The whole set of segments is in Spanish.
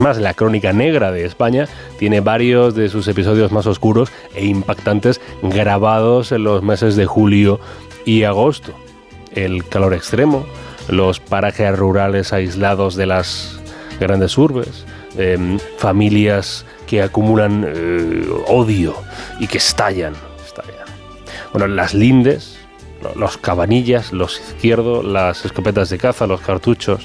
Más, la Crónica Negra de España tiene varios de sus episodios más oscuros e impactantes grabados en los meses de julio y agosto. El calor extremo, los parajes rurales aislados de las grandes urbes, familias que acumulan odio y que estallan. Bueno, las lindes, los cabanillas, los izquierdos, las escopetas de caza, los cartuchos,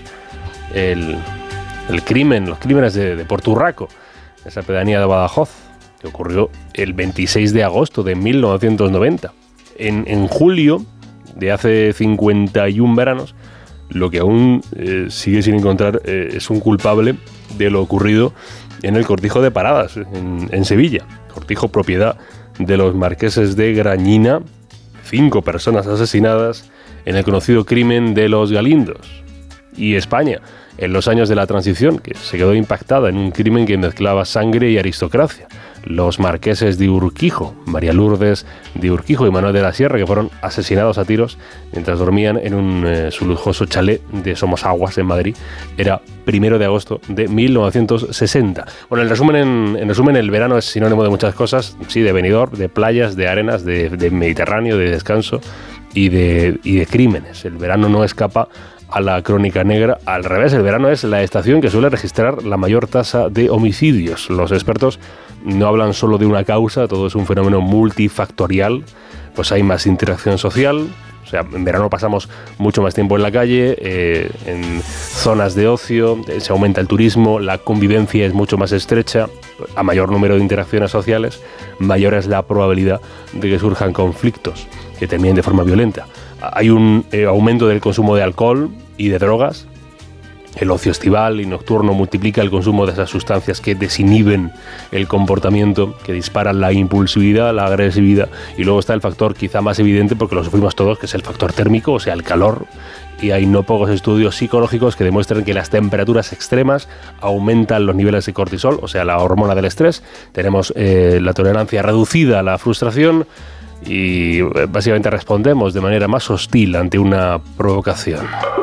los crímenes de Porturraco, esa pedanía de Badajoz, que ocurrió el 26 de agosto de 1990. En julio de hace 51 veranos, lo que aún sigue sin encontrar es un culpable de lo ocurrido en el Cortijo de Paradas, en Sevilla. Cortijo propiedad de los marqueses de Grañina, 5 personas asesinadas en el conocido crimen de los Galindos. Y España, en los años de la transición, que se quedó impactada en un crimen que mezclaba sangre y aristocracia. Los marqueses de Urquijo, María Lourdes de Urquijo y Manuel de la Sierra, que fueron asesinados a tiros mientras dormían en su lujoso chalet de Somosaguas, en Madrid. Era 1 de agosto de 1960. Bueno, en resumen, el verano es sinónimo de muchas cosas, sí, de venidor, de playas, de arenas, de Mediterráneo, de descanso y de crímenes. El verano no escapa a la Crónica Negra. Al revés, el verano es la estación que suele registrar la mayor tasa de homicidios. Los expertos no hablan solo de una causa, todo es un fenómeno multifactorial. Pues hay más interacción social, o sea, en verano pasamos mucho más tiempo en la calle, en zonas de ocio, se aumenta el turismo, la convivencia es mucho más estrecha, a mayor número de interacciones sociales, mayor es la probabilidad de que surjan conflictos que terminen de forma violenta. Hay un aumento del consumo de alcohol y de drogas. El ocio estival y nocturno multiplica el consumo de esas sustancias que desinhiben el comportamiento, que disparan la impulsividad, la agresividad. Y luego está el factor quizá más evidente, porque lo sufrimos todos, que es el factor térmico, o sea, el calor. Y hay no pocos estudios psicológicos que demuestran que las temperaturas extremas aumentan los niveles de cortisol, o sea, la hormona del estrés. Tenemos la tolerancia reducida a la frustración y básicamente respondemos de manera más hostil ante una provocación.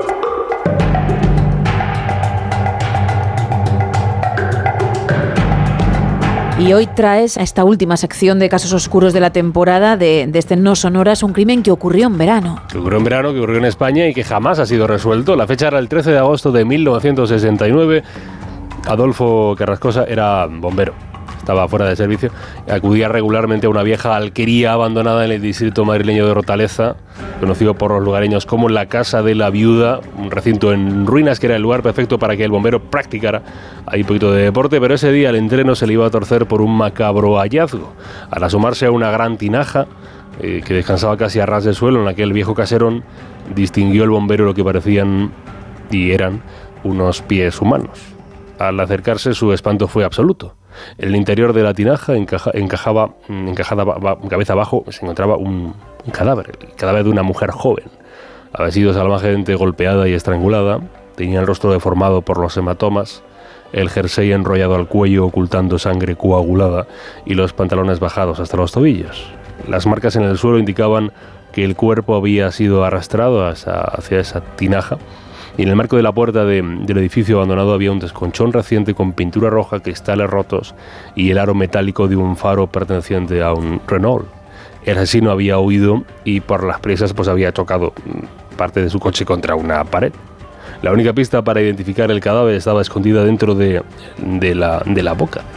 Y hoy traes a esta última sección de casos oscuros de la temporada de este No Sonoras, un crimen que ocurrió en verano. Que ocurrió en España y que jamás ha sido resuelto. La fecha era el 13 de agosto de 1969. Adolfo Carrascosa era bombero. Estaba fuera de servicio, acudía regularmente a una vieja alquería abandonada en el distrito madrileño de Hortaleza, conocido por los lugareños como la Casa de la Viuda, un recinto en ruinas que era el lugar perfecto para que el bombero practicara ahí un poquito de deporte, pero ese día el entreno se le iba a torcer por un macabro hallazgo. Al asomarse a una gran tinaja que descansaba casi a ras del suelo en aquel viejo caserón, distinguió el bombero lo que parecían y eran unos pies humanos. Al acercarse, su espanto fue absoluto. En el interior de la tinaja, encajada cabeza abajo, se encontraba un cadáver, el cadáver de una mujer joven. Había sido salvajemente golpeada y estrangulada, tenía el rostro deformado por los hematomas, el jersey enrollado al cuello ocultando sangre coagulada y los pantalones bajados hasta los tobillos. Las marcas en el suelo indicaban que el cuerpo había sido arrastrado hacia esa tinaja. Y en el marco de la puerta del edificio abandonado había un desconchón reciente con pintura roja, cristales rotos y el aro metálico de un faro perteneciente a un Renault. El asesino había huido y por las prisas pues había chocado parte de su coche contra una pared. La única pista para identificar el cadáver estaba escondida dentro de la boca